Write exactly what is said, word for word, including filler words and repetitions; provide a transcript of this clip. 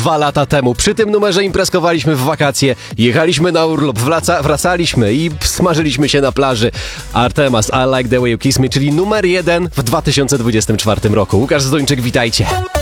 dwa lata temu. Przy tym numerze imprezkowaliśmy w wakacje, jechaliśmy na urlop, wraca, wracaliśmy i smażyliśmy się na plaży. Artemas, I Like The Way You Kiss Me, czyli numer jeden w dwa tysiące dwudziestym czwartym roku. Łukasz Zdończyk, witajcie.